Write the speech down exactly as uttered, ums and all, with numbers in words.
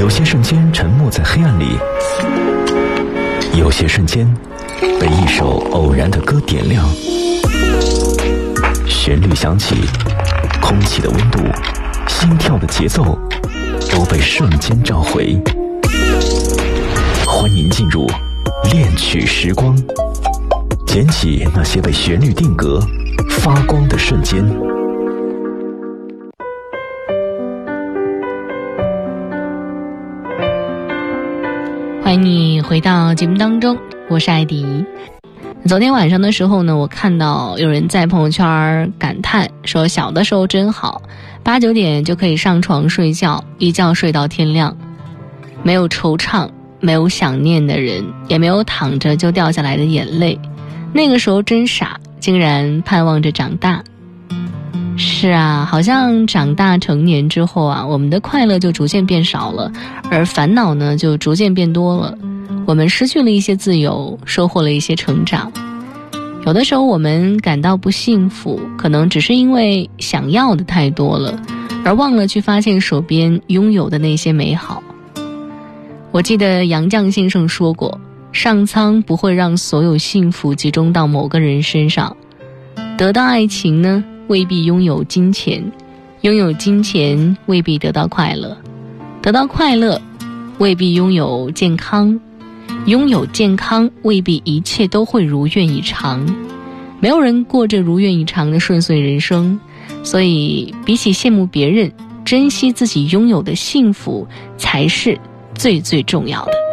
有些瞬间沉没在黑暗里，有些瞬间被一首偶然的歌点亮，旋律响起，空气的温度，心跳的节奏都被瞬间召回。欢迎进入恋曲时光，捡起那些被旋律定格发光的瞬间。 欢迎你回到节目当中，我是艾迪。昨天晚上的时候呢，我看到有人在朋友圈感叹说，小的时候真好，八九点就可以上床睡觉，一觉睡到天亮，没有惆怅，没有想念的人，也没有躺着就掉下来的眼泪。那个时候真傻，竟然盼望着长大。是啊，好像长大成年之后啊，我们的快乐就逐渐变少了，而烦恼呢就逐渐变多了。我们失去了一些自由，收获了一些成长。有的时候我们感到不幸福，可能只是因为想要的太多了，而忘了去发现手边拥有的那些美好。我记得杨绛先生说过，上苍不会让所有幸福集中到某个人身上。得到爱情呢，未必拥有金钱，拥有金钱未必得到快乐，得到快乐未必拥有健康，拥有健康未必一切都会如愿以偿。没有人过着如愿以偿的顺遂人生，所以比起羡慕别人，珍惜自己拥有的幸福才是最最重要的。